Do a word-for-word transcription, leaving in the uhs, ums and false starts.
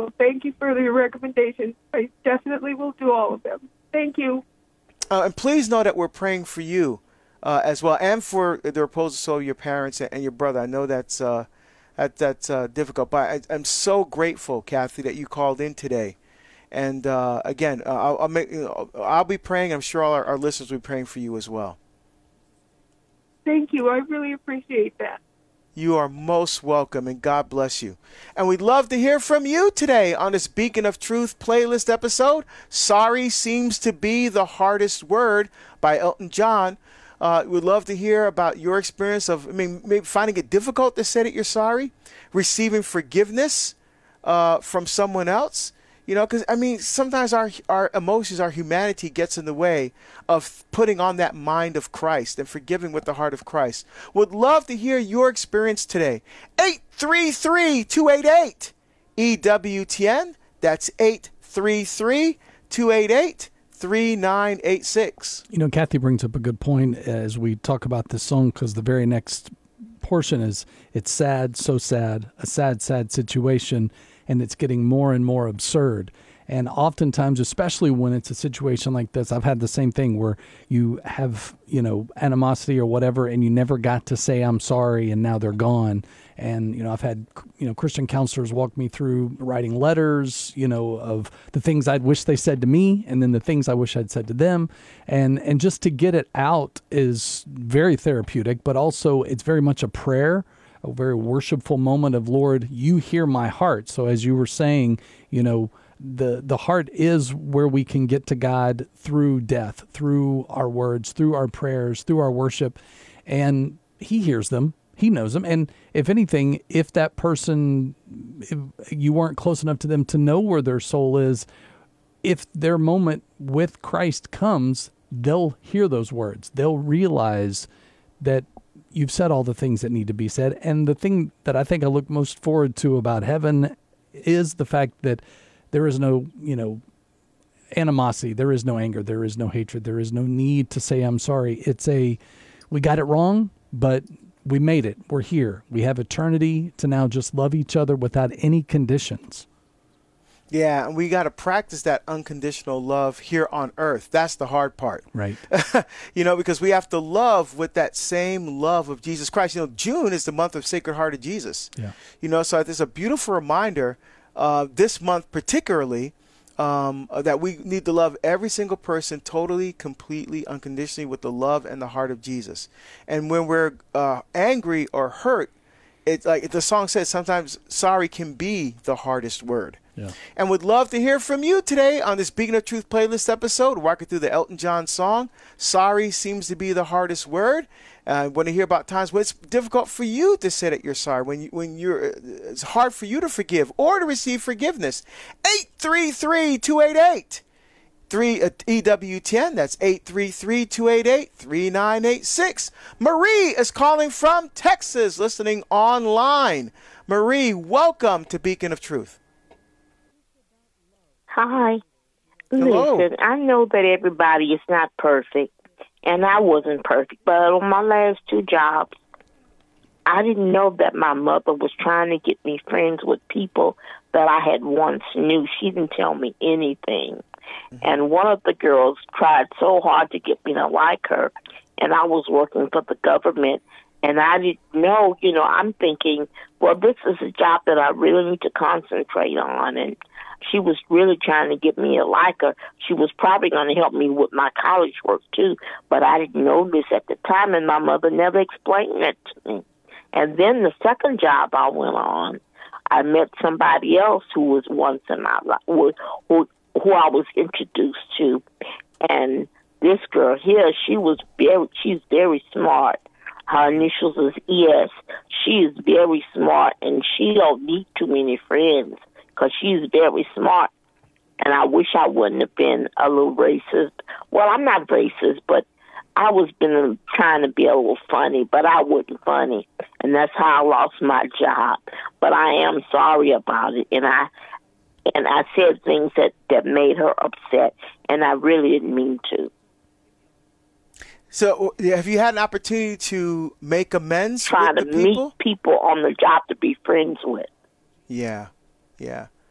Well, thank you for your recommendations. I definitely will do all of them. Thank you. Uh, and please know that we're praying for you uh, as well, and for the reposed soul of your parents and, and your brother. I know that's uh, that, that's uh, difficult, but I, I'm so grateful, Kathy, that you called in today. And uh, again, uh, I'll, I'll make you know, I'll be praying. I'm sure all our, our listeners will be praying for you as well. Thank you. I really appreciate that. You are most welcome, and God bless you. And we'd love to hear from you today on this Beacon of Truth playlist episode. Sorry Seems to Be the Hardest Word by Elton John. Uh, we'd love to hear about your experience of, I mean, maybe finding it difficult to say that you're sorry, receiving forgiveness uh, from someone else. You know, because, I mean, sometimes our our emotions, our humanity gets in the way of putting on that mind of Christ and forgiving with the heart of Christ. Would love to hear your experience today. eight three three, two eight eight, E W T N. That's eight three three, two eight eight, three nine eight six. You know, Kathy brings up a good point as we talk about this song, because the very next portion is, it's sad, so sad, a sad, sad situation. And it's getting more and more absurd. And oftentimes, especially when it's a situation like this, I've had the same thing where you have, you know, animosity or whatever, and you never got to say, I'm sorry, and now they're gone. And, you know, I've had, you know, Christian counselors walk me through writing letters, you know, of the things I'd wish they said to me, and then the things I wish I'd said to them. And, and just to get it out is very therapeutic, but also it's very much a prayer, a very worshipful moment of, Lord, you hear my heart. So as you were saying, you know, the the heart is where we can get to God through death, through our words, through our prayers, through our worship. And he hears them. He knows them. And if anything, if that person, if you weren't close enough to them to know where their soul is, if their moment with Christ comes, they'll hear those words. They'll realize that you've said all the things that need to be said. And the thing that I think I look most forward to about heaven is the fact that there is no, you know, animosity. There is no anger. There is no hatred. There is no need to say, I'm sorry. It's a, we got it wrong, but we made it. We're here. We have eternity to now just love each other without any conditions. Yeah, and we got to practice that unconditional love here on earth. That's the hard part. Right. You know, because we have to love with that same love of Jesus Christ. You know, June is the month of Sacred Heart of Jesus. Yeah. You know, so it's a beautiful reminder uh, this month particularly um, that we need to love every single person totally, completely, unconditionally with the love and the heart of Jesus. And when we're uh, angry or hurt, it's like the song says, sometimes sorry can be the hardest word. Yeah. And would love to hear from you today on this Beacon of Truth playlist episode, walking through the Elton John song, Sorry Seems to Be the Hardest Word. I uh, want to hear about times when it's difficult for you to say that you're sorry, when you, when you're, it's hard for you to forgive or to receive forgiveness. eight three three, two eight eight, three E W T N. That's eight three three, two eight eight, three nine eight six. Marie is calling from Texas, listening online. Marie, welcome to Beacon of Truth. Hi. Hello. Listen, I know that everybody is not perfect, and I wasn't perfect, but on my last two jobs, I didn't know that my mother was trying to get me friends with people that I had once knew. She didn't tell me anything. Mm-hmm. And one of the girls tried so hard to get me to like her, and I was working for the government, and I didn't know, you know, I'm thinking, well, this is a job that I really need to concentrate on, and she was really trying to get me to like her. She was probably going to help me with my college work, too, but I didn't know this at the time, and my mother never explained it to me. And then the second job I went on, I met somebody else who was once in my life, who, who, who I was introduced to, and this girl here, she was very, she's very smart. Her initials is E S. She is very smart, and she don't need too many friends, because she's very smart, and I wish I wouldn't have been a little racist. Well, I'm not racist, but I was been trying to be a little funny, but I wasn't funny, and that's how I lost my job. But I am sorry about it, and I and I said things that, that made her upset, and I really didn't mean to. So have you had an opportunity to make amends Trying with to the people? meet people on the job to be friends with. Yeah. Yeah.